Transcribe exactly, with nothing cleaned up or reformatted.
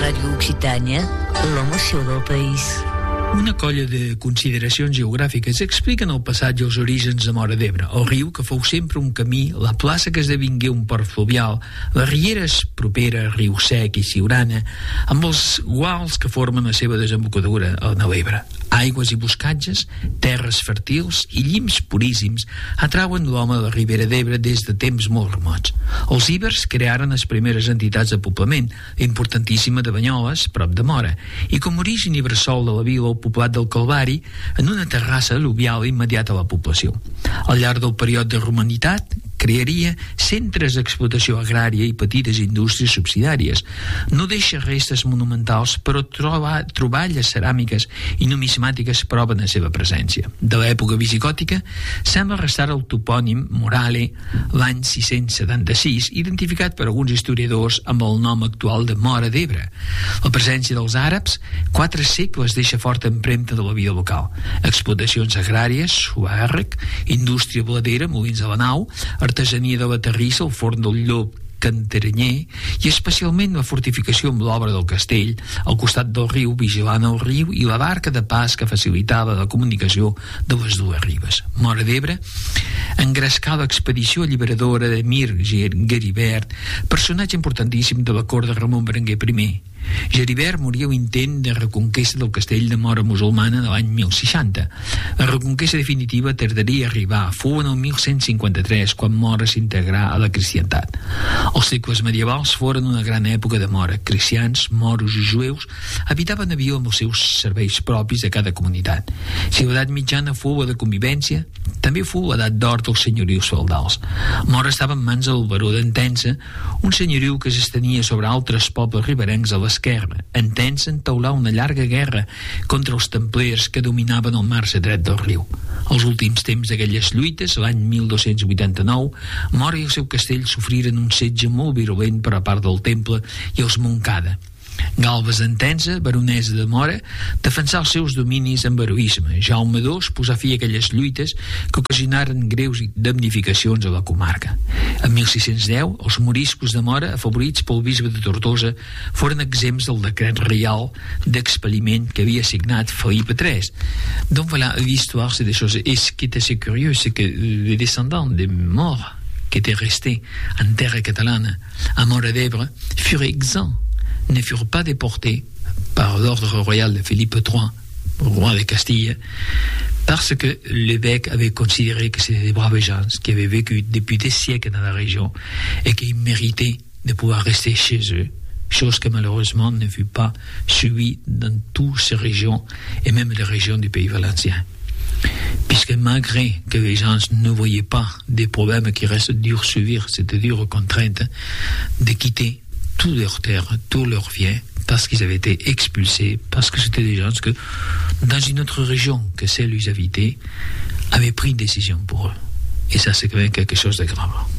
Ràdio Occitània, l'emoció del país. Una colla de consideracions geogràfiques expliquen el passat i els orígens de Móra d'Ebre, el riu que fou sempre un camí, la plaça que esdevingué un port fluvial, les rieres properes, Riu Sec i Siurana, amb els guals que formen la seva desembocadura a l'Ebre. Aigües i boscatges, terres fèrtils i llims puríssims atrauen l'home de la Ribera d'Ebre des de temps molt remots. Els íbers crearen les primeres entitats de poblament, importantíssima de Banyoles, prop de Móra, i com origen i bressol de la vila el poblat del Calvari, en una terrassa al·luvial immediata a la població. Al llarg del període de romanitat, crearia centres d'explotació agrària i petites indústries subsidiàries. No deixa restes monumentals, però troba, troballes ceràmiques i numismàtiques proven la seva presència. De l'època visigòtica sembla restar el topònim Morale l'any sis-cents setanta-sis, identificat per alguns historiadors amb el nom actual de Móra d'Ebre. La presència dels àrabs, quatre segles deixa forta empremta de la vida local. Explotacions agràries, suàrrec, indústria bladera, molins a la nau, artesania de la terrissa, el forn del llop Cantaranyer, i especialment la fortificació amb l'obra del castell al costat del riu, vigilant el riu, i la barca de pas que facilitava la comunicació de les dues ribes. Móra d'Ebre engrescà l'expedició alliberadora de Mir Geribert, personatge importantíssim de la cort de Ramon Berenguer primer. Geribert moria a un intent de reconquesta del castell de Móra musulmana de l'any mil seixanta. La reconquesta definitiva tardaria a arribar. Fou en el mil cent cinquanta-tres quan Móra s'integrà a la cristiantat. Els segles medievals foren una gran època de Móra. Cristians, moros i jueus habitaven a vila amb els seus serveis propis de cada comunitat. Si l'edat mitjana fou la de convivència, també fou l'edat d'or dels senyorius feudals. Móra estava en mans del baró d'Entença, un senyoriu que s'estenia sobre altres pobles riberencs a l'esquerra. Entença entaulà una llarga guerra contra els templers que dominaven el marge dret del riu. Als últims temps d'aquelles lluites, l'any mil dos-cents vuitanta-nou, Móra i el seu castell sofriren un setge molt virulent per a part del Temple i els Montcada. Galbes d'Entença, baronesa de Móra, defensà els seus dominis amb heroisme. Jaume dos posà fi a aquelles lluites que ocasionaren greus damnificacions a la comarca. En mil sis-cents deu, els moriscos de Móra, afavorits pel bisbe de Tortosa, foren exempts del decret reial d'expelliment que havia signat Philippe tres. Donc voilà, l'histoire, c'est des choses. Et ce qui est assez curieux, c'est que les descendants des morts qui étaient restés en terre catalane à Móra d'Ebre furent exempts, ne furent pas déportés par l'ordre royal de Philippe trois, roi de Castille, parce que l'évêque avait considéré que c'était des braves gens qui avaient vécu depuis des siècles dans la région et qui méritaient de pouvoir rester chez eux, chose que malheureusement ne fut pas suivie dans toutes ces régions et même les régions du pays valencien. Puisque malgré que les gens ne voyaient pas des problèmes qui restent durs à subir, c'est-à-dire contraintes de quitter toute leur terre, tout leur bien, parce qu'ils avaient été expulsés, parce que c'était des gens que, dans une autre région que celle où ils habitaient, avaient pris une décision pour eux. Et ça, c'est quand même quelque chose de grave.